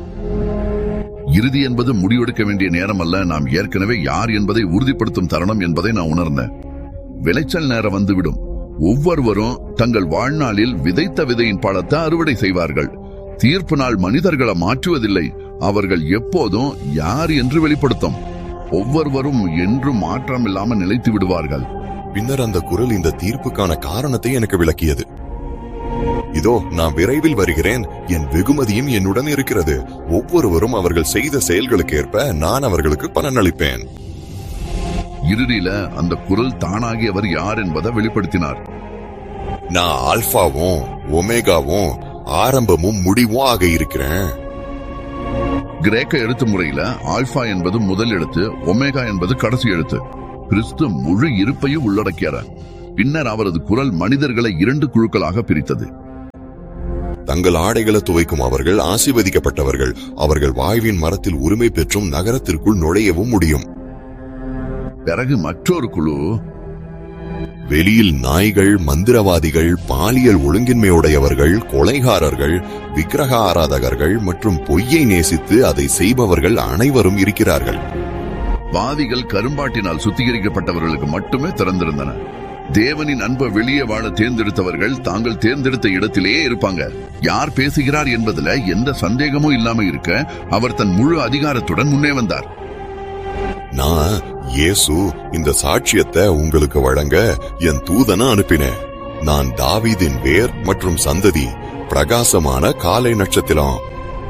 A: இறுதி என்பது முடிவெடுக்க வேண்டிய நேரம் அல்ல, நாம் ஏற்கனவே யார் என்பதை உறுதிப்படுத்தும் தருணம் என்பதை நான் உணர்ந்தேன். விளைச்சல் நேரம் வந்துவிடும். ஒவ்வொருவரும் தங்கள் வாழ்நாளில் விதைத்த விதையின் பழத்தை அறுவடை செய்வார்கள். தீர்ப்பு நாள் மனிதர்களை மாற்றுவதில்லை, அவர்கள் எப்போதும் யார் என்று வெளிப்படுத்தும். ஒவ்வொருவரும் என்றும் மாற்றம் இல்லாமல் நிலைத்து விடுவார்கள்.
D: பின்னர் அந்த குரல் இந்த தீர்ப்புக்கான காரணத்தை எனக்கு விளக்கியது. இதோ நான் விரைவில் வருகிறேன், என் வெகுமதியும் என்னுடன் இருக்கிறது. ஒவ்வொருவரும் அவர்கள் செய்த செயல்களுக்கு ஏற்ப நான் அவர்களுக்கு பலனளிப்பேன்.
A: இறுதியில அந்த குரல் தானாகி அவர் யார் என்பதை வெளிப்படுத்தினார்.
D: நான் ஆல்பாவும் ஒமேகாவும் ஆரம்பமும் முடிவும் ஆக இருக்கிறேன்.
A: கிரேக்க எழுத்து முறையில ஆல்பா என்பது முதல் எழுத்து, ஒமேகா என்பது கடைசி எழுத்து. கிறிஸ்து முழு இருப்பையும் உள்ளடக்கியார். பின்னர் அவரது குரல் மனிதர்களை 2 குழுக்களாக பிரித்தது.
D: தங்கள் ஆடைகளை துவைக்கும் அவர்கள் ஆசீர்வதிக்கப்பட்டவர்கள். அவர்கள் வாழ்வின் மரத்தில் உரிமை பெற்றும் நகரத்திற்குள் நுழையவும் முடியும்.
A: பிறகு மற்றொரு குழு,
D: வெளியில் நாய்கள், மந்திரவாதிகள், பாலியல் ஒழுங்கின்மையுடையவர்கள், கொலைகாரர்கள், விக்கிரக ஆராதகர்கள் மற்றும் பொய்யை நேசித்து அதை செய்பவர்கள் அனைவரும் இருக்கிறார்கள்.
A: வாதிகள் கரும்பாட்டினால் சுத்திகரிக்கப்பட்டவர்களுக்கு மட்டுமே திறந்திருந்தன. தேவனின் அன்பை வெளியே வாழ தேர்ந்தெடுத்தவர்கள் தாங்கள் தேர்ந்தெடுத்த இடத்திலேயே இருப்பாங்க. யார் பேசுகிறார் என்பதுல எந்த சந்தேகமும் இல்லாம இருக்க அவர் தன் முழு அதிகாரத்துடன் முன்னே வந்தார்.
D: நான் இயேசு இந்த சாட்சியத்தை உங்களுக்கு வழங்க என் தூதனை அனுப்பினேன். நான் தாவீதின் வேர் மற்றும் சந்ததி, பிரகாசமான காலை நட்சத்திரம்.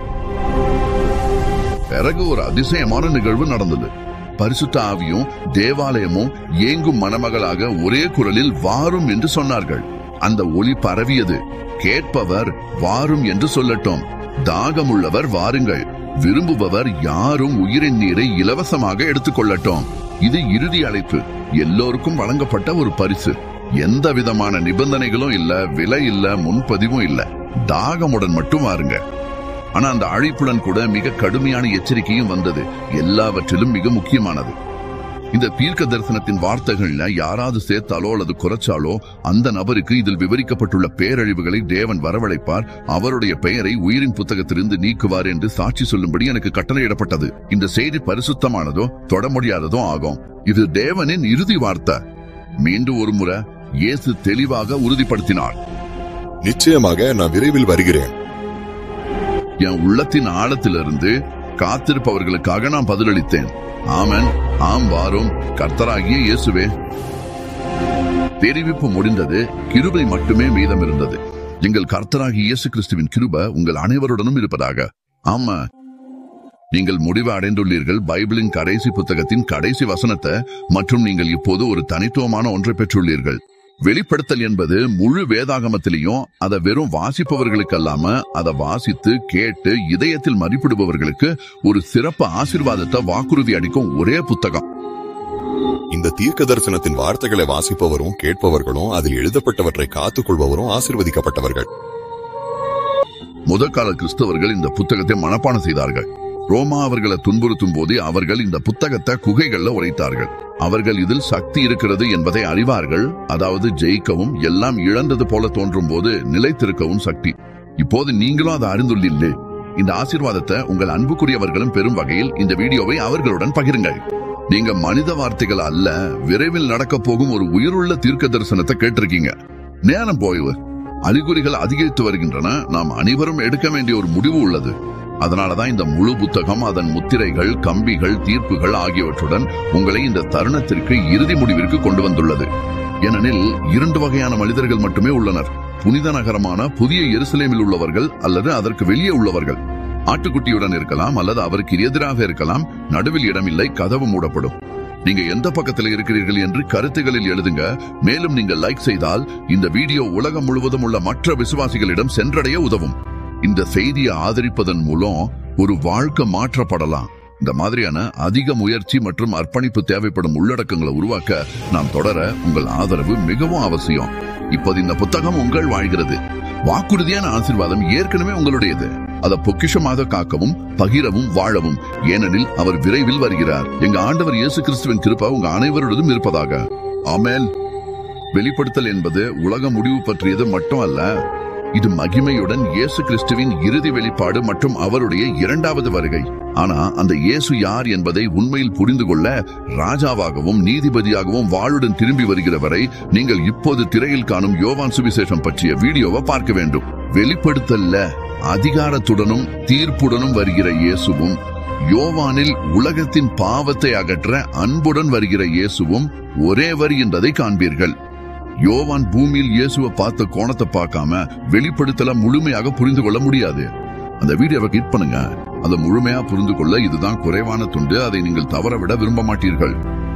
A: பிறகு ஒரு அதிசயமான நிகழ்வு நடந்தது. பரிசுத்த ஆவியும் தேவாலயமும் ஏங்கும் மணமகளாக ஒரே குரலில் வாரும் என்று சொன்னார்கள். அந்த ஒலி பரவியது. கேட்பவர் வாரும் என்று சொல்லட்டும், தாகமுள்ளவர் வாருங்கள், விரும்புபவர் யாரும் உயிரின் நீரை இலவசமாக எடுத்துக் கொள்ளட்டும். இது இறுதி அழைப்பு, எல்லோருக்கும் வழங்கப்பட்ட ஒரு பரிசு. எந்த விதமான நிபந்தனைகளும் இல்ல, விலை இல்ல, முன்பதிவும் இல்ல. தாகமுடன் மட்டும் வாருங்க. ஆனா அந்த அழைப்புடன் கூட மிக கடுமையான எச்சரிக்கையும் வந்தது. எல்லாவற்றிலும் மிக முக்கியமானது, இந்த தீர்க்க தரிசனத்தின் வார்த்தைகள்ல யாராவது சேர்த்தாலோ அல்லது குறைச்சாலோ அந்த நபருக்கு இதில் விவரிக்கப்பட்டுள்ள பேரழிவுகளை தேவன் வரவழைப்பார், அவருடைய பெயரை உயிரின் புத்தகத்திலிருந்து நீக்குவார் என்று சாட்சி சொல்லும்படி எனக்கு கட்டளையிடப்பட்டது. இந்த செய்தி பரிசுத்தமானதோ தொட முடியாததோ ஆகும். இது தேவனின் இறுதி வார்த்தை. மீண்டும் ஒரு முறை இயேசு தெளிவாக உறுதிப்படுத்தினார்,
D: நிச்சயமாக நான் விரைவில் வருகிறேன்.
A: என் உள்ளத்தின் ஆழத்திலிருந்து காத்திருப்பவர்களுக்காக நான் பதிலளித்தேன். ஆமென், ஆம், வாரும் கர்த்தராகிய இயேசுவே. தெரிவிப்பு முடிந்தது. கிருபை மட்டுமே மீதம் இருந்தது. எங்கள் கர்த்தராகிய இயேசு கிறிஸ்துவின் கிருபை உங்கள் அனைவருடனும் இருப்பதாக. ஆமா, நீங்கள் முடிவு அடைந்துள்ளீர்கள். பைபிளின் கடைசி புத்தகத்தின் கடைசி வசனத்தை மற்றும் நீங்கள் இப்போது ஒரு தனித்துவமான ஒன்றை பெற்றுள்ளீர்கள். வெளிப்படுத்தல் என்பது முழு வேதாகமத்திலையும் அதை வெறும் வாசிப்பவர்களுக்கு அல்லாம அதை வாசித்து கேட்டு இதயத்தில் மதிப்பிடுபவர்களுக்கு ஒரு சிறப்பு ஆசீர்வாதத்தை வாக்குறுதி அளிக்கும் ஒரே புத்தகம்.
D: இந்த தீர்க்க தரிசனத்தின் வார்த்தைகளை வாசிப்பவரும் கேட்பவர்களும் அதில் எழுதப்பட்டவற்றை காத்துக் கொள்பவரும் ஆசீர்வதிக்கப்பட்டவர்கள்.
A: முதற்கால கிறிஸ்தவர்கள் இந்த புத்தகத்தை மனப்பாடம் செய்தார்கள். ரோமா அவர்களை துன்புறுத்தும் போது அவர்கள் இந்த புத்தகத்தை குகைகள்ல உரைத்தார்கள். அவர்கள் இதில் சக்தி இருக்கிறது என்பதை அறிவார்கள். அதாவது ஜெயிக்கவும், எல்லாம் இழந்தது போல தோன்றும் போது நிலைத்திருக்கவும் சக்தி. இப்போது நீங்களும் அதை அறிந்துள்ளீர்கள். இந்த ஆசீர்வாதத்தை உங்கள் அன்புக்குரியவர்களும் பெறும் வகையில் இந்த வீடியோவை அவர்களுடன் பகிருங்கள். நீங்க மனித வார்த்தைகள் அல்ல, விரைவில் நடக்க போகும் ஒரு உயிருள்ள தீர்க்க தரிசனத்தை கேட்டிருக்கீங்க. நேரம் போய்வு, அறிகுறிகள் அதிகரித்து வருகின்றன. நாம் அனைவரும் எடுக்க வேண்டிய ஒரு முடிவு உள்ளது. அதனாலதான் இந்த முழு புத்தகம் அதன் முத்திரைகள், கம்பிகள், தீர்ப்புகள் ஆகியவற்றுடன் உங்களை இந்த தருணத்திற்கு இறுதி முடிவிற்கு கொண்டு வந்துள்ளது. ஏனெனில் 2 வகையான மனிதர்கள் மட்டுமே உள்ளனர். புனித நகரமான புதிய எருசலேமில் உள்ளவர்கள் அல்லது அதற்கு வெளியே உள்ளவர்கள். ஆட்டுக்குட்டியுடன் இருக்கலாம் அல்லது அவருக்கு எதிராக இருக்கலாம். நடுவில் இடமில்லை, கதவு மூடப்படும். நீங்க எந்த பக்கத்தில் இருக்கிறீர்கள் என்று கருத்துகளில் எழுதுங்க. மேலும் நீங்கள் லைக் செய்தால் இந்த வீடியோ உலகம் முழுவதும் உள்ள மற்ற விசுவாசிகளிடம் சென்றடைய உதவும். இந்த செய்தியை ஆதரிப்பதன் மூலம் ஒரு வாழ்க்கை மாற்றப்படலாம். இந்த மாதிரியான அதிக முயற்சி மற்றும் அர்ப்பணிப்பு தேவைப்படும் உள்ளடக்கங்களை உருவாக்க நாம் தொடர உங்கள் ஆதரவு மிகவும் அவசியம். இப்போது இந்த புத்தகம் உங்கள் வாழ்கிறது. வாக்குறுதியான ஆசீர்வாதம் ஏற்கனவே உங்களுடையது. அதை பொக்கிஷமாக காக்கவும், பகிரவும், வாழவும். ஏனெனில் அவர் விரைவில் வருகிறார். எங்க ஆண்டவர் இயேசு கிறிஸ்துவின் கிருபை உங்க அனைவருடனும் இருப்பதாக. ஆமென். வெளிப்படுத்தல் என்பது உலக முடிவு பற்றியது மட்டும் அல்ல, இது மகிமையுடன் இயேசு கிறிஸ்துவின் இறுதி வெளிப்பாடு மற்றும் அவருடைய 2வது வருகை. ஆனா அந்த இயேசு யார் என்பதை உண்மையில் புரிந்து கொள்ள ராஜாவாகவும் நீதிபதியாகவும் வாளுடன் திரும்பி வருகிற வரை நீங்கள் இப்போது திரையில் காணும் யோவான் சுவிசேஷம் பற்றிய வீடியோவை பார்க்க வேண்டும். வெளிப்படுத்தல்ல அதிகாரத்துடனும் தீர்ப்புடனும் வருகிற இயேசுவும், யோவானில் உலகத்தின் பாவத்தை அகற்ற அன்புடன் வருகிற இயேசுவும் ஒரே வரி என்பதை காண்பீர்கள். யோவான் பூமியில் இயேசுவை பார்த்த கோணத்தை பார்க்காம வெளிப்படுத்தல முழுமையாக புரிந்து கொள்ள முடியாது. அந்த வீடியோவை கிளிக் பண்ணுங்க. அதை முழுமையா புரிந்து கொள்ள இதுதான் குறைவான துண்டு. அதை நீங்கள் தவற விட விரும்ப மாட்டீர்கள்.